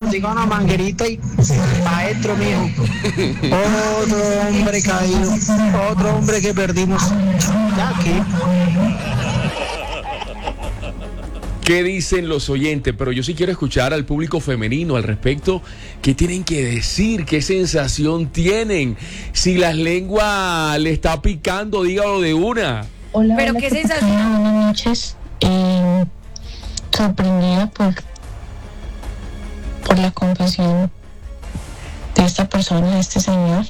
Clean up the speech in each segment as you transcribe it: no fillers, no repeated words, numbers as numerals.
consiga una manguerita y maestro mijo. Otro hombre caído, otro hombre que perdimos. Ya aquí. ¿Qué dicen los oyentes? Pero yo sí quiero escuchar al público femenino al respecto. ¿Qué tienen que decir? ¿Qué sensación tienen? Si la lengua le está picando, dígalo de una. Hola, Pero hola, qué ¿qué sensación. pasa? Buenas noches. Sorprendida por la confesión de esta persona, de este señor.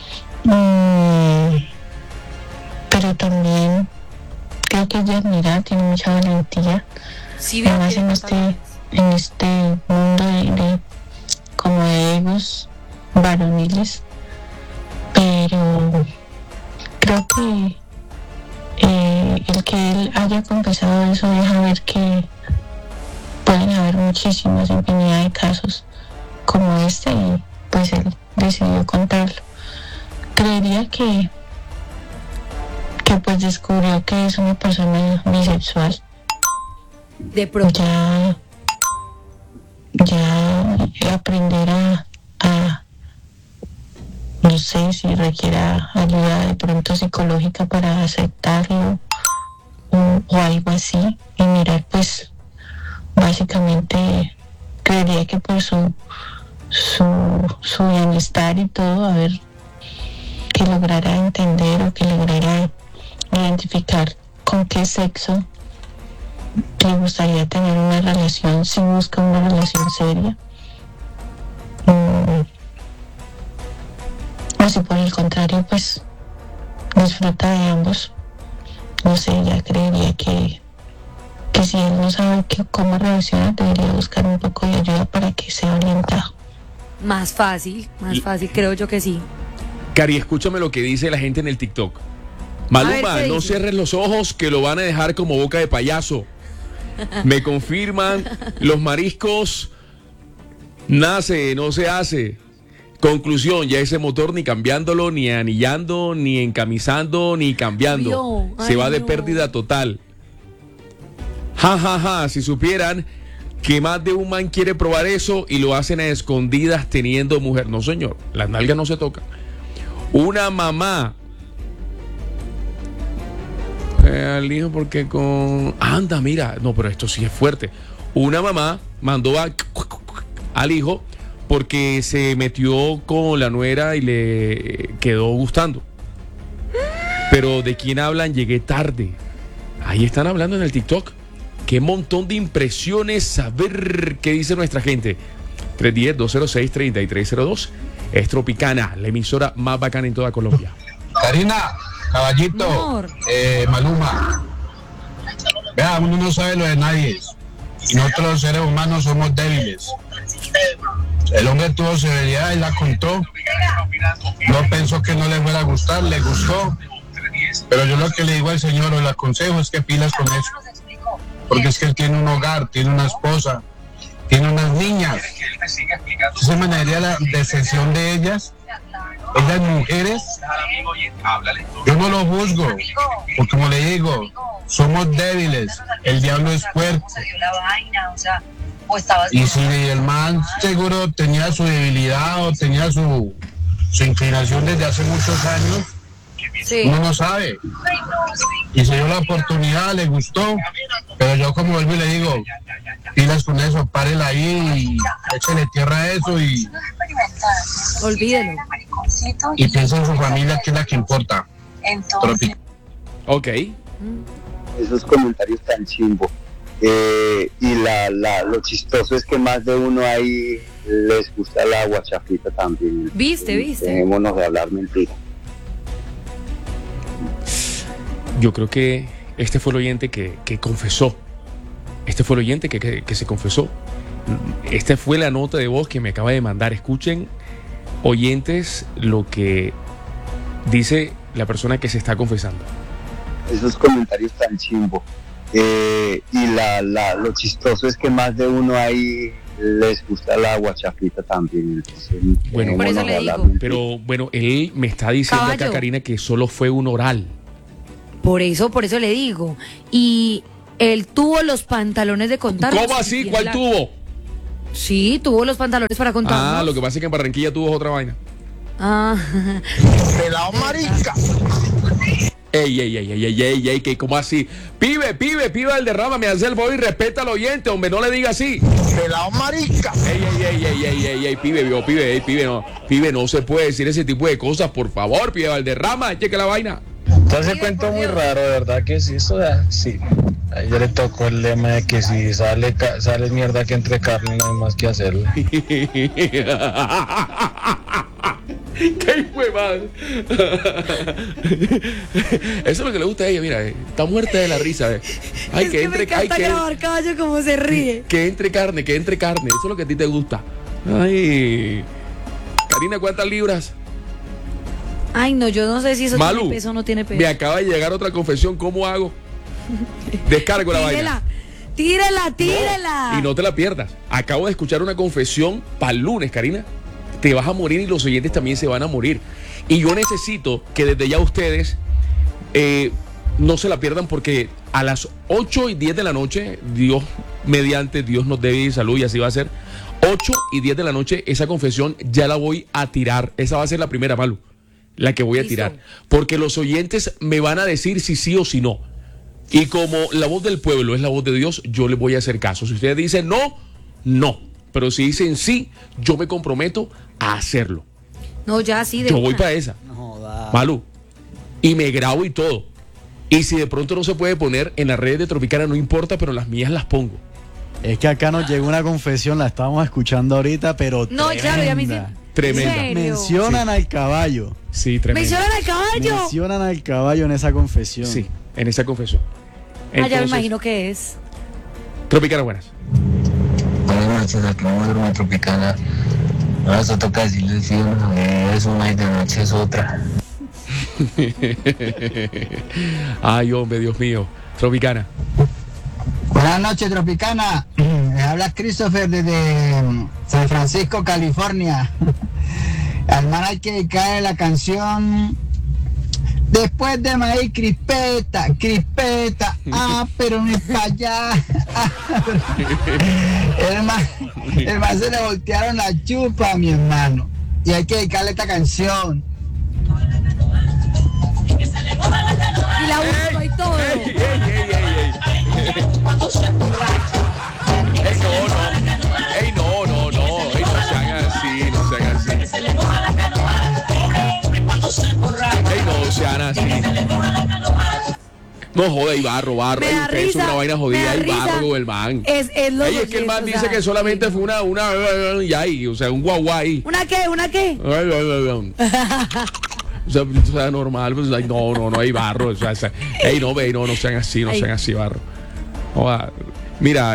Pero también creo que es de admirar, tiene mucha valentía. Sí, veo Además que en este mundo como de egos varoniles. Pero creo que el que él haya confesado eso deja ver que pueden haber muchísimos, infinidad de casos como este, y pues él decidió contarlo. Creería que pues descubrió que es una persona bisexual. de pronto. Ya aprender a no sé si requiera ayuda de pronto psicológica para aceptarlo o algo así, y mirar pues básicamente creería que por su bienestar y todo, a ver, que lograra entender o que lograra identificar con qué sexo le gustaría tener una relación, si busca una relación seria, o si por el contrario pues disfruta de ambos. No sé, ya creería que si él no sabe cómo reaccionar, debería buscar un poco de ayuda para que sea orientado. Más fácil, creo yo que sí. Cari, escúchame lo que dice la gente en el TikTok. A Maluma, ver, ¿qué no dice? cierres los ojos que lo van a dejar como boca de payaso. Me confirman, los mariscos nace, no se hace. Conclusión, ya ese motor ni cambiándolo, ni anillando, ni encamisando, ni cambiando. Dios, Se ay, va de no. pérdida total. Ja, ja, ja, si supieran que más de un man quiere probar eso y lo hacen a escondidas teniendo mujer. No, señor, las nalgas no se tocan. Una mamá al hijo porque con... Anda, mira, no, pero esto sí es fuerte. Una mamá mandó al hijo porque se metió con la nuera y le quedó gustando. Pero ¿de quién hablan? Llegué tarde. Ahí están hablando en el TikTok. Qué montón de impresiones. A ver qué dice nuestra gente. 310-206-3302. Es Tropicana, la emisora más bacana en toda Colombia. Karina, caballito, Amor. Maluma. Vea, uno no sabe lo de nadie. Y nosotros los seres humanos somos débiles. El hombre tuvo severidad y la contó. No pensó que no le fuera a gustar, le gustó. Pero yo lo que le digo al señor o le aconsejo es que pilas con eso. Porque es que él tiene un hogar, tiene una esposa, tiene unas niñas. Esa manera la decepción de ellas, esas mujeres, yo no lo juzgo, porque como le digo, somos débiles, el diablo es fuerte. Y si el man seguro tenía su debilidad o tenía su inclinación desde hace muchos años, Sí. uno no sabe. Y se dio la oportunidad, le gustó, pero yo como vuelvo y le digo, pilas con eso, párela ahí y échale tierra a eso y Olvídelo. piensa en su familia, que es la que importa. Tropi- Ok. Esos comentarios tan chimbo. Y lo chistoso es que más de uno ahí les gusta la guachafita también. Viste. Dejémonos de hablar mentiras. Yo creo que este fue el oyente que confesó. Este fue el oyente que se confesó. Esta fue la nota de voz que me acaba de mandar. Escuchen, oyentes, lo que dice la persona que se está confesando. Esos comentarios tan chimbo. Y lo chistoso es que más de uno ahí les gusta la guachafita también. Entonces, Bueno, por eso dejémonos de le hablar digo. mentiras. Pero bueno, él me está diciendo acá, Caballo. Karina, que solo fue un oral. Por eso le digo. Y él tuvo los pantalones de contar. ¿Cómo así? ¿Cuál tuvo? Sí, tuvo los pantalones para contarnos. Ah, lo que pasa es que en Barranquilla tuvo otra vaina. Ah. Pelado marica. Ey, que ¿cómo así? Pibe, Valderrama, me hace el favor y respeta al oyente, hombre, no le diga así. Pelado marica. Ey, pibe, no se puede decir ese tipo de cosas, por favor, pibe Valderrama, cheque la vaina. Entonces cuento muy raro, de verdad que sí, eso sí. A ella le tocó el lema de que si sale mierda que entre carne, no hay más que hacerlo. ¿Qué fue, madre? Eso es lo que le gusta a ella, mira, está muerta de la risa. Ay, Es que me encanta grabar caballo como se ríe. Que entre carne, eso es lo que a ti te gusta. Ay, Karina, ¿cuántas libras? Ay, no, yo no sé si eso Malu, tiene peso o no tiene peso. me acaba de llegar otra confesión, ¿cómo hago? Descargo la vaina. Tírela. Y no te la pierdas. Acabo de escuchar una confesión para el lunes, Karina. Te vas a morir y los oyentes también se van a morir. Y yo necesito que desde ya ustedes no se la pierdan, porque a las 8:10 de la noche, Dios mediante, Dios nos dé salud y así va a ser. 8:10 de la noche, esa confesión ya la voy a tirar. Esa va a ser la primera, Malu, la que voy a tirar. Porque los oyentes me van a decir si sí o si no. Y como la voz del pueblo es la voz de Dios, yo les voy a hacer caso. Si ustedes dicen no, no. Pero si dicen sí, yo me comprometo a hacerlo. No, ya sí. Yo voy para esa. Malu. Y me grabo y todo. Y si de pronto no se puede poner en las redes de Tropicana, no importa, pero las mías las pongo. Es que acá nos llegó una confesión, la estábamos escuchando ahorita, pero no, claro, ya me tremenda. Mencionan al caballo. Sí, tremenda. ¿Mencionan al caballo en esa confesión. Sí, en esa confesión. Entonces, ya me imagino que es. Tropicana, buenas. Buenas noches, aquí no duermo Tropicana. Ahora se toca decirle sí, es una y de noche es otra. Ay, hombre, Dios mío. Tropicana. Buenas noches, Tropicana. Habla Christopher desde San Francisco, California. Al man hay que dedicarle la canción Después de maíz, crispeta, pero no es para allá. El man se le voltearon la chupa, mi hermano. Y hay que dedicarle esta canción. Y la última y todo. No sean así. No joda, y barro. Es una vaina jodida, y barro con el man. Es que el man dice que solamente fue una y ahí, o sea, un guagua ahí. ¿Una qué? O sea, normal, pues, no hay barro. O sea, no sean así, sean así, barro. Joda. Mira,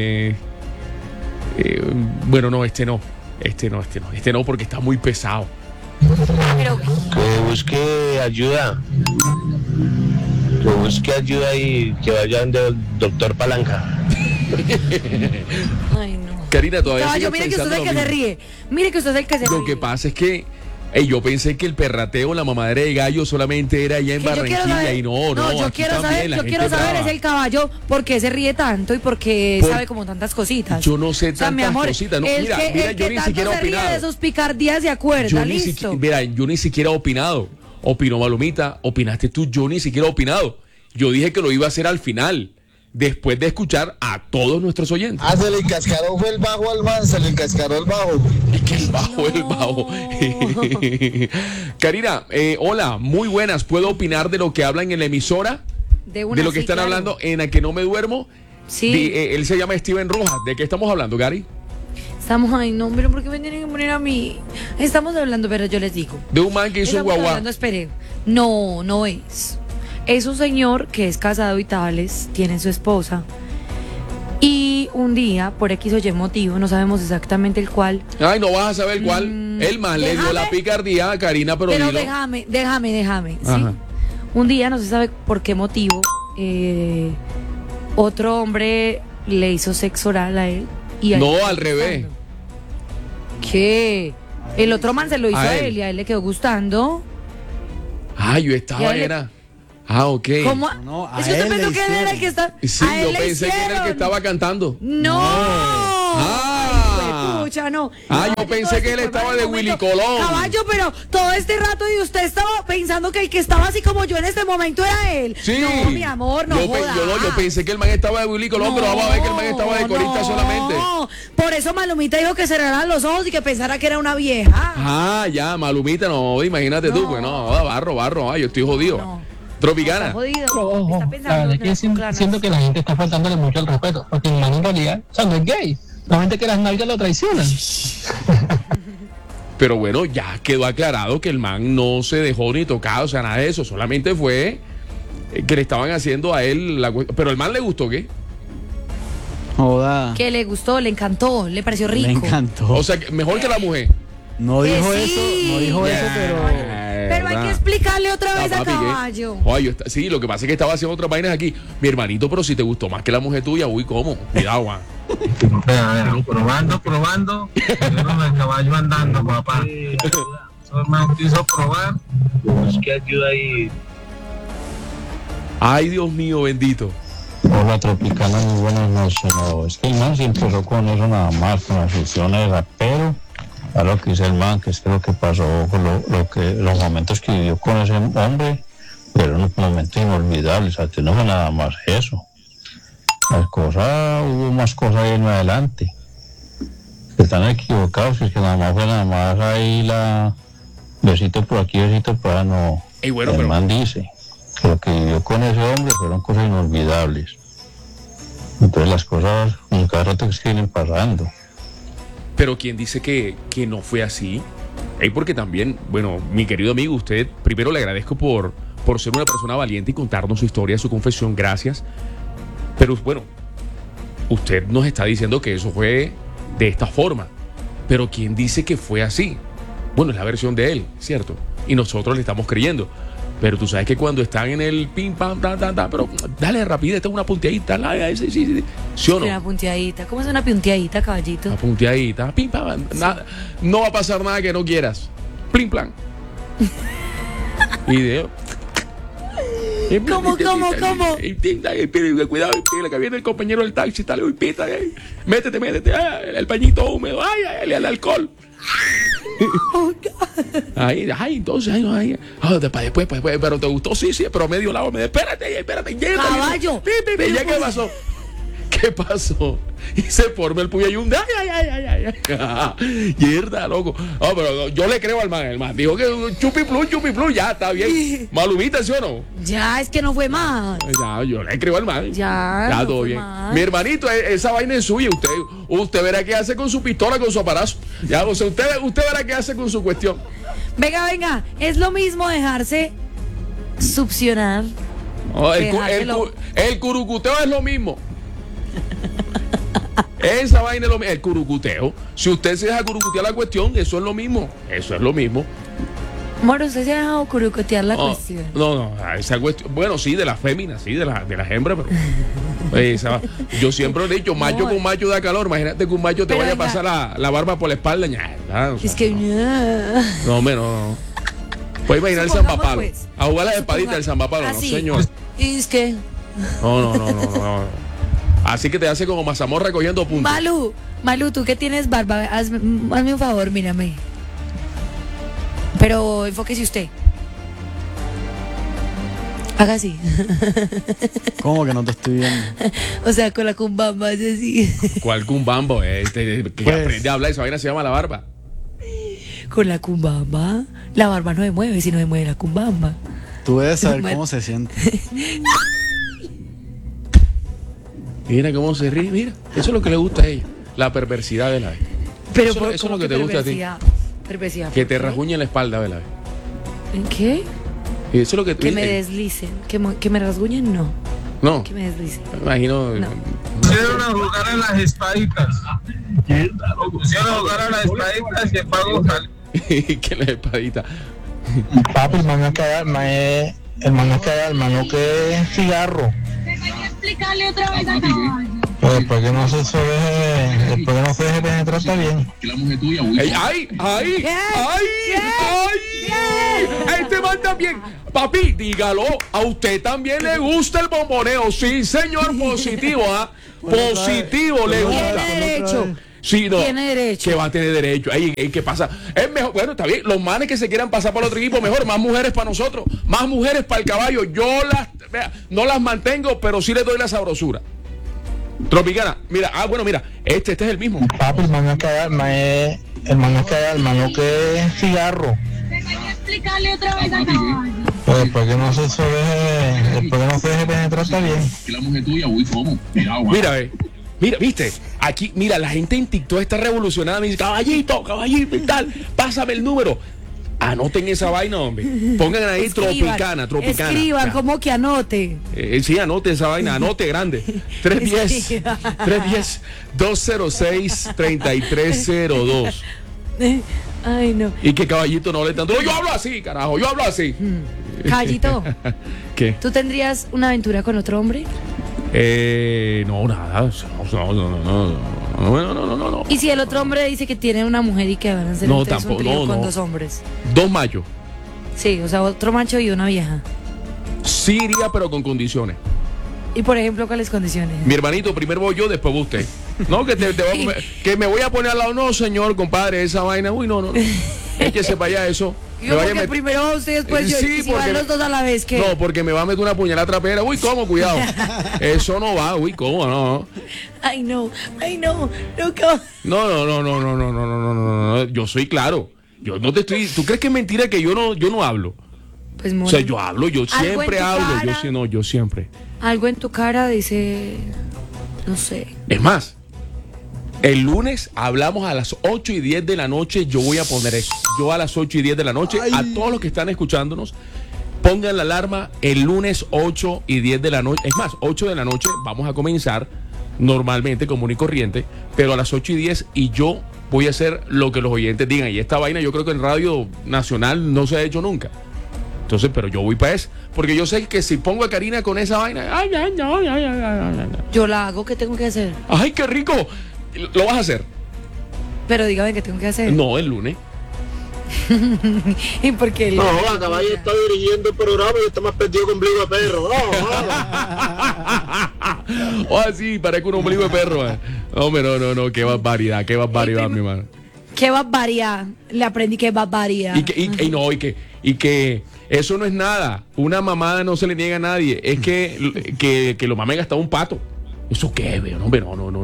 bueno, no, este no, porque está muy pesado. Pero Que busque ayuda. Que busque ayuda y que vaya donde el doctor Palanca. Ay, no. Karina, todavía Caballo, mire que usted es el que se ríe. Mire que usted es el que se ríe. Lo que pasa es que yo pensé que el perrateo, la mamadera de gallo solamente era allá en Barranquilla y no, yo quiero saber es el caballo por qué se ríe tanto y por qué sabe como tantas cositas. Yo no sé tantas cositas. No, mira, yo ni siquiera he opinado. De sus picardías de acuerdo, listo. Yo ni siquiera he opinado. Opinó Malumita, opinaste tú, yo ni siquiera he opinado. Yo dije que lo iba a hacer al final, después de escuchar a todos nuestros oyentes. Se le encascaró fue el bajo al man, se le encascaró el bajo. El bajo. Karina, hola, muy buenas. ¿Puedo opinar de lo que hablan en la emisora? De lo que están hablando en A Que No Me Duermo. Sí. Él se llama Steven Rojas. ¿De qué estamos hablando, Gary? Pero ¿por qué me tienen que poner a mí? Estamos hablando, pero yo les digo. De un man que hizo un guagua. Espere. No es. Es un señor que es casado y tales, tiene su esposa. Y un día, por X o Y motivo, no sabemos exactamente el cual. Ay, no vas a saber cuál. El man le dio la picardía a Karina, pero dilo. Déjame. ¿sí? Un día, no se sabe por qué motivo, otro hombre le hizo sexo oral a él. No, al revés. ¿Qué? El otro man se lo hizo a él y a él le quedó gustando. Yo estaba, era. Ok. ¿Cómo? No, es que usted pensó que él era el que estaba. Sí, yo pensé que era el que estaba cantando. No. pucha, no. Yo pensé que él estaba de Willy Colón. Caballo, pero todo este rato y usted estaba pensando que el que estaba así como yo en este momento era él. Sí. No, mi amor, no jodas. Yo pensé que el man estaba de Willy Colón, pero vamos a ver que el man estaba de corista solamente. No, por eso Malumita dijo que cerraran los ojos y que pensara que era una vieja. Ya, Malumita, no, imagínate tú, pues no, barro, yo estoy jodido. No. Tropicana. Está jodido. Ojo, Está la pensando verdad es que siento que la gente está faltándole mucho el respeto, porque el man en realidad, o sea, no es gay, solamente que las nalgas lo traicionan. Pero bueno, ya quedó aclarado que el man no se dejó ni tocado, o sea, nada de eso, solamente fue que le estaban haciendo a él pero el man le gustó, ¿qué? Joda. Que le gustó, le encantó, le pareció rico. Le encantó. O sea, mejor que la mujer. No dijo sí. eso, no dijo eso, Pero hay que explicarle otra vez a Caballo. Sí, lo que pasa es que estaba haciendo otras vainas aquí. Mi hermanito, pero si te gustó más que la mujer tuya, ¿cómo? Cuidado, Probando. Pero el caballo andando, papá. Eso me quiso probar. Es que ayuda ahí. Ay, Dios mío, bendito. Hola, Tropicana, muy buenas noches. No, es que el man sí empezó con eso nada más, con las funciones de rapero. A lo que dice el man, que es que lo que pasó, los momentos que vivió con ese hombre, fueron unos momentos inolvidables. O sea, no fue nada más eso. Las cosas, hubo más cosas ahí en adelante. Están equivocados, que es que nada más ahí besito por aquí, besito por allá, no. El man dice que lo que vivió con ese hombre fueron cosas inolvidables. Entonces las cosas, cada rato que siguen pasando. Pero ¿quién dice que no fue así? Porque también, bueno, mi querido amigo, usted, primero le agradezco por ser una persona valiente y contarnos su historia, su confesión, gracias. Pero bueno, usted nos está diciendo que eso fue de esta forma. Pero ¿quién dice que fue así? Bueno, es la versión de él, ¿cierto? Y nosotros le estamos creyendo. Pero tú sabes que cuando están en el pim, pam, pero dale rapidez, esta es una punteadita, sí. ¿Sí o no? Una punteadita. ¿Cómo es una punteadita, caballito? Una punteadita, pim, pam, nada. No va a pasar nada que no quieras. Plim, plan. Video. ¿Cómo? Cuidado, que viene el compañero del taxi, tal, pita, métete, el pañito húmedo, el alcohol. Después, pero te gustó, sí, pero medio lado, espérate, Caballo. ¿Ya qué pasó? Y se forma el puyayunda. Mierda, loco. Pero yo le creo al man. El man dijo que chupi plus, ya está bien. Malumita, ¿sí o no? Ya, es que no fue más. Ya, yo le creo al man. Ya no todo bien. Más. Mi hermanito, esa vaina es suya. Usted verá qué hace con su pistola, con su aparato. Ya, o sea, usted verá qué hace con su cuestión. Venga, es lo mismo dejarse succionar. El curucuteo es lo mismo. Esa vaina es lo mismo. El curucuteo. Si usted se deja curucutear la cuestión, eso es lo mismo. Moro, ¿usted se ha dejado curucutear la cuestión? No, esa cuestión. Bueno, sí, de las féminas, sí, de las hembras, pero. Yo siempre he dicho, macho con macho da calor. Imagínate que un macho te vaya a pasar la barba por la espalda. Es que. No, menos. Puedes imaginar el zambapalo. Pues, a jugar las espaditas del zambapalo, no, señor. Es que. No. Así que te hace como Mazamorra cogiendo puntos. Malu, tú que tienes barba, hazme un favor, mírame. Pero enfóquese usted. Haga así. ¿Cómo que no te estoy viendo? O sea, con la cumbamba es así. ¿Cuál cumbambo? Que aprende a hablar, esa vaina se llama la barba. Con la cumbamba. La barba no se mueve si no se mueve la cumbamba. Tú debes saber cómo se siente. Mira cómo se ríe, mira. Eso es lo que le gusta a ella. La perversidad de la vez. Pero eso es lo que te gusta a ti. Perversidad. Que te rasguñe la espalda, ¿verdad? ¿En qué? Eso es lo que me deslicen. Que me rasguñen, no. No. Que me deslicen. Me imagino. Pusieron a jugar a las espaditas. Pusieron a jugar a las espaditas y el pago salió. ¿Qué las espaditas? Papi, el mano que es cigarro. Explicarle otra vez a Caballo. Pues después que no se deje penetrar está bien. ¡Ay! Este man también. Papi, dígalo, a usted también le gusta el bomboneo. Sí, señor, positivo, Positivo, le gusta. Tiene derecho. Sí, no. Tiene derecho. Que va a tener derecho. Ey, ¿qué pasa? Es mejor, bueno, está bien. Los manes que se quieran pasar para el otro equipo, mejor, más mujeres para nosotros, más mujeres para el caballo. Yo no las mantengo, pero sí les doy la sabrosura. Tropicana, mira, mira, este es el mismo. Papi, el mano que es cigarro. Tengo que explicarle otra vez al caballo. Pero después que no se deje penetrar, está bien. La mujer tuya, uy, ¿cómo? Mira, viste, aquí, mira, la gente en TikTok está revolucionada, me dice, caballito y tal, pásame el número. Anoten esa vaina, hombre. Pongan ahí Tropicana. Escriban, como que anote. Sí, anote esa vaina, anote grande. 310-206-3302. Ay, no. Y que caballito no le tanto. Yo hablo así, carajo, yo hablo así. Caballito, ¿qué? ¿tú tendrías una aventura con otro hombre? No, nada. No. ¿Y si el otro hombre dice que tiene una mujer y que van a hacer un trío con dos hombres? 2 machos. Sí, o sea, otro macho y una vieja. Sí iría, pero con condiciones. Y por ejemplo, ¿cuáles condiciones? Mi hermanito, primero voy yo, después usted. No, que que me voy a poner al lado. No, señor, compadre, esa vaina. Uy, no. Échese para allá eso. Yo porque primero va usted, después yo. Sí, y si van los dos a la vez, ¿qué? No, porque me va a meter una puñalada trapera. Uy, ¿cómo? Cuidado. Eso no va. Uy, ¿cómo? No. Ay, no. No. Yo soy claro. Yo no te estoy. ¿Tú crees que es mentira que yo no hablo? Pues, mono. O sea, yo hablo, yo siempre hablo. Yo siempre. Algo en tu cara dice. No sé. Es más, el lunes hablamos a las 8:10 de la noche. Yo voy a poner eso. Yo a las 8:10 de la noche, a todos los que están escuchándonos, pongan la alarma el lunes 8:10 de la noche. Es más, 8 de la noche vamos a comenzar normalmente, común y corriente, pero a las 8:10 y yo voy a hacer lo que los oyentes digan. Y esta vaina yo creo que en Radio Nacional no se ha hecho nunca. Entonces, pero yo voy para eso. Porque yo sé que si pongo a Karina con esa vaina, ay. Yo la hago, ¿qué tengo que hacer? ¡Ay, qué rico! ¿Lo vas a hacer? Pero dígame qué tengo que hacer. No, el lunes. ¿Y por qué? No, la caballo está dirigiendo el programa y está más perdido que un ombligo de perro. O así, parece un ombligo de perro. Hombre, no, qué barbaridad, mi hermano. Qué barbaridad. Le aprendí que barbaridad. Y que eso no es nada. Una mamada no se le niega a nadie. Es que lo mamen hasta un pato. ¿Eso qué, veo? No,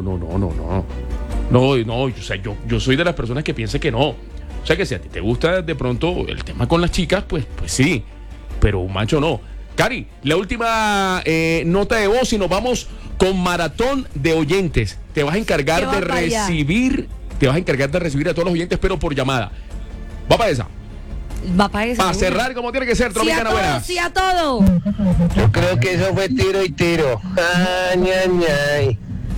o sea, yo soy de las personas que piensan que no. O sea, que si a ti te gusta de pronto el tema con las chicas, pues sí. Pero un macho no. Cari, la última nota de voz y nos vamos con maratón de oyentes. Te vas a encargar de recibir a todos los oyentes, pero por llamada. Va para esa. Para cerrar como tiene que ser, Tropicana Buena. Sí a todo. Yo creo que eso fue tiro y tiro. Ay.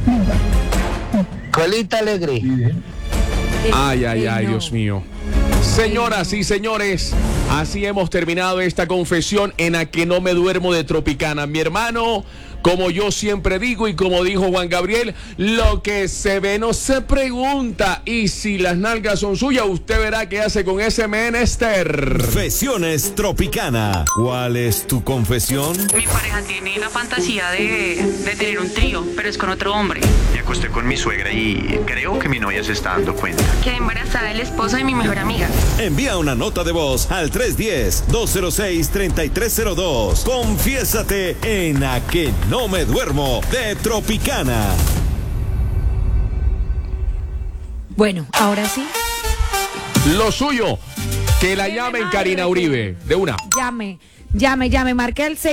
Colita alegre. Ay, Dios mío. Señoras y señores, así hemos terminado esta confesión en la que no me duermo de Tropicana. Mi hermano, como yo siempre digo y como dijo Juan Gabriel, lo que se ve no se pregunta. Y si las nalgas son suyas, usted verá qué hace con ese menester. Confesiones Tropicana. ¿Cuál es tu confesión? Mi pareja tiene la fantasía de tener un trío, pero es con otro hombre. Me acosté con mi suegra y creo que mi novia se está dando cuenta. Quedé embarazada del esposo de mi mejor amiga. Envía una nota de voz al 310-206-3302. Confiésate en A Que No Me Duermo de Tropicana. Bueno, ahora sí. Lo suyo, que la llamen Karina Uribe, de una. Llame, marque el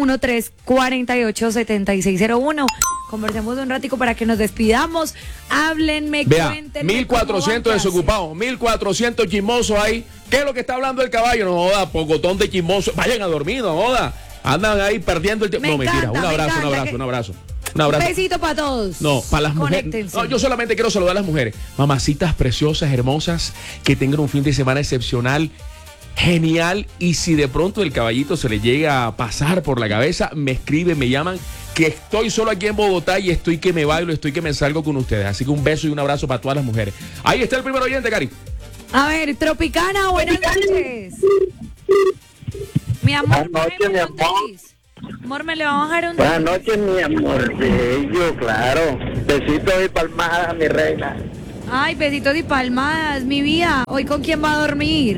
601-348-7601. Conversemos un ratico para que nos despidamos. Háblenme, cuéntenme. 1400 desocupados, 1400 chismosos ahí. ¿Qué es lo que está hablando el caballo? No joda, pocotón de chismosos. Vayan a dormir, no joda. Andan ahí perdiendo el tiempo. No, mentira. Un abrazo. Un besito para todos. No, para las mujeres. No, yo solamente quiero saludar a las mujeres. Mamacitas preciosas, hermosas, que tengan un fin de semana excepcional. Genial. Y si de pronto el caballito se le llega a pasar por la cabeza, me escriben, me llaman, que estoy solo aquí en Bogotá y estoy que me bailo, estoy que me salgo con ustedes. Así que un beso y un abrazo para todas las mujeres. Ahí está el primer oyente, Cari. A ver, Tropicana, buenas noches. Mi amor, buenas noches, mi amor. Amor, me le vamos a bajar un Buenas noches, mi amor bello, claro. Besitos y palmadas, mi reina. Ay, besitos y palmadas, mi vida. ¿Hoy con quién va a dormir?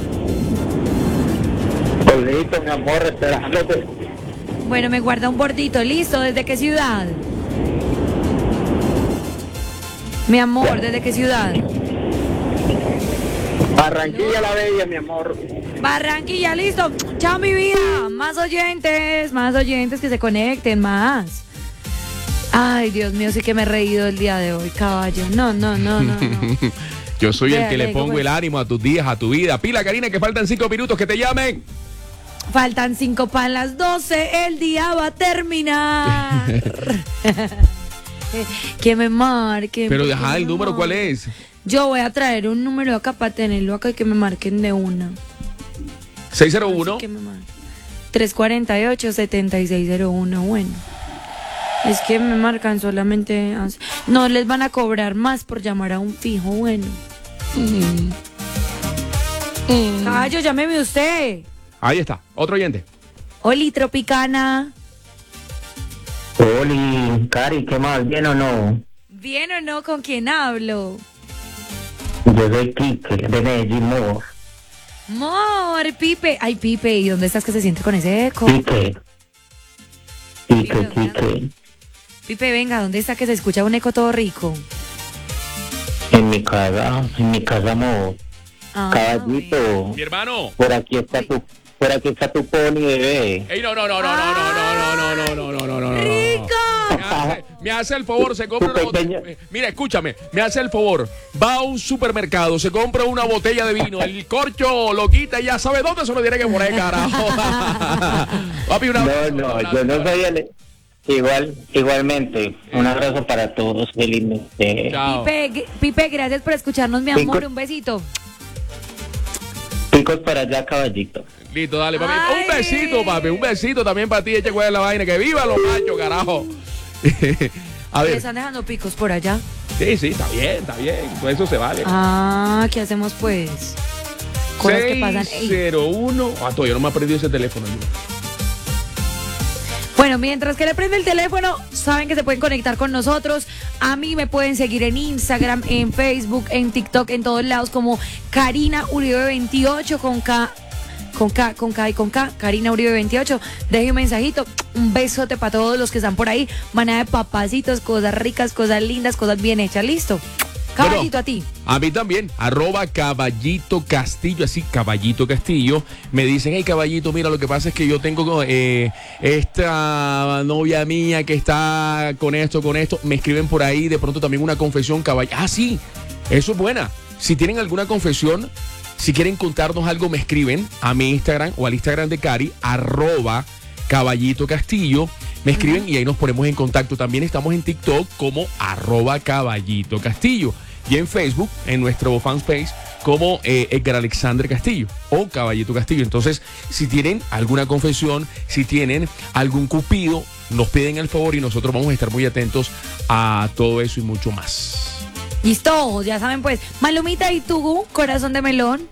Polito, mi amor, esperándote. Bueno, me guarda un bordito. ¿Listo? ¿Desde qué ciudad? Mi amor, ¿desde qué ciudad? Barranquilla la Bella, mi amor. Barranquilla, listo. Chao, mi vida. Más oyentes que se conecten, más. Ay, Dios mío, sí que me he reído el día de hoy, caballo. No. Yo soy el Vea, que le digo, pongo pues. el ánimo a tus días, a tu vida. Pila, Karina, que faltan 5 minutos, que te llamen. Faltan 5 para las 12, el día va a terminar. Que me marquen. Pero que deja me el número, ¿cuál marquen. es? Yo voy a traer un número acá para tenerlo acá y que me marquen de una. 601. Así que me marquen. 348-7601, bueno. Es que me marcan solamente... No les van a cobrar más por llamar a un fijo, bueno. Caballo, llámeme usted. Ahí está, otro oyente. Oli, Tropicana. Oli, Cari, ¿qué más? ¿Bien o no? ¿Bien o no? ¿Con quién hablo? Yo soy Quique, de Medellín, Mor. Mor, Pipe. Ay, Pipe, ¿y dónde estás que se siente con ese eco? Quique. Pipe, venga, ¿dónde está que se escucha un eco todo rico? En mi casa, Mor. Ah, Caballito. Mi hermano. Por aquí está tu pony, bebé. Ey, no. ¡Rico! Me hace el favor, se compra una botella. Mira, escúchame, me hace el favor. Va a un supermercado, se compra una botella de vino, el corcho lo quita y ya sabe dónde se lo tiene que poner, carajo. Papi, No, yo no soy el... Igualmente, un abrazo para todos, felizmente. Chao. Pipe, gracias por escucharnos, mi amor, un besito. Picos para allá, caballito. Listo, dale, papi. Ay. Un besito, papi. Un besito también para ti. Eche cuál es la vaina. Que viva los machos, carajo. A ¿Le ver. están dejando picos por allá? Sí, está bien. Todo eso se vale. Ah, ¿qué hacemos pues? Cosas que pasan. Ey. 601. Todavía no me ha aprendido ese teléfono. Bueno, mientras que le prende el teléfono, saben que se pueden conectar con nosotros. A mí me pueden seguir en Instagram, en Facebook, en TikTok, en todos lados como Karina Uribe 28 con K, Karina Uribe 28. Deje un mensajito, un besote para todos los que están por ahí. Manada de papacitos, cosas ricas, cosas lindas, cosas bien hechas. Listo. Caballito, Bueno, a ti. A mí también, @Caballito Castillo, así, Caballito Castillo. Me dicen, hey, Caballito, mira, lo que pasa es que yo tengo esta novia mía que está con esto. Me escriben por ahí, de pronto también una confesión, caballo. Ah, sí, eso es buena. Si tienen alguna confesión, si quieren contarnos algo, me escriben a mi Instagram o al Instagram de Cari, @Caballito Castillo. Me escriben y ahí nos ponemos en contacto. También estamos en TikTok como @Caballito Castillo. Y en Facebook, en nuestro fanpage, como Edgar Alexander Castillo o Caballito Castillo. Entonces, si tienen alguna confesión, si tienen algún cupido, nos piden el favor y nosotros vamos a estar muy atentos a todo eso y mucho más. Listo, ya saben pues. Malumita, ¿y tú, corazón de melón?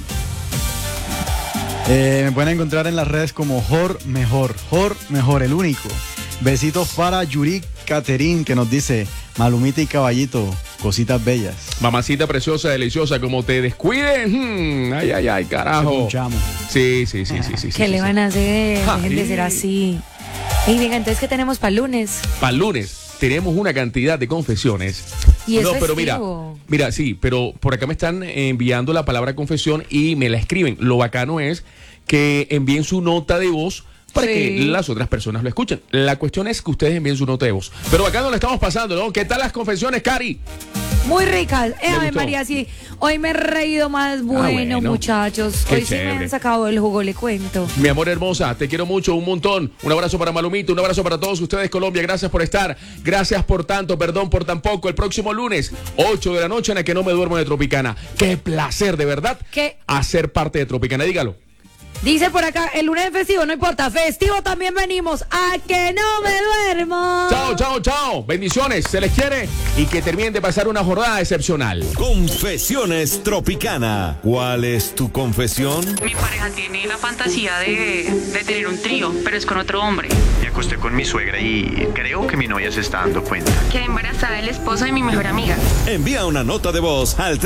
Me pueden encontrar en las redes como Jor Mejor, el único. Besitos para Yuri Caterín, que nos dice: Malumita y Caballito, cositas bellas. Mamacita preciosa, deliciosa, como te descuides. Ay, carajo. Sí. ¿Qué le van a hacer? Dejen de ser así. Y venga, entonces, ¿qué tenemos para el lunes? Para el lunes tenemos una cantidad de confesiones. Y no, es pero festivo. mira, sí, pero por acá me están enviando la palabra confesión y me la escriben. Lo bacano es que envíen su nota de voz para que las otras personas lo escuchen. La cuestión es que ustedes envíen su nota de voz. Pero acá no le estamos pasando, ¿no? ¿Qué tal las confesiones, Cari? Muy ricas. Ave gustó? María, sí. Hoy me he reído más. Bueno, muchachos. Qué Hoy sí me chévere. han sacado el jugo, le cuento. Mi amor hermosa, te quiero mucho, un montón. Un abrazo para Malumito, un abrazo para todos ustedes, Colombia. Gracias por estar. Gracias por tanto, perdón por tan poco. El próximo lunes, 8 de la noche, en la que no me duermo de Tropicana. Qué placer, de verdad, ¿Qué? hacer parte de Tropicana. Dígalo. Dice por acá, el lunes es festivo, no importa. Festivo también venimos. A que no me duermo. Chao. Bendiciones, se les quiere y que terminen de pasar una jornada excepcional. Confesiones Tropicana. ¿Cuál es tu confesión? Mi pareja tiene la fantasía de tener un trío, pero es con otro hombre. acosté con mi suegra y creo que mi novia se está dando cuenta. Quedé embarazada del esposo de mi mejor amiga. Envía una nota de voz al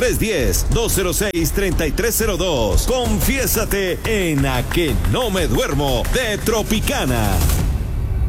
310-206-3302. Confiésate en A que no me duermo de Tropicana.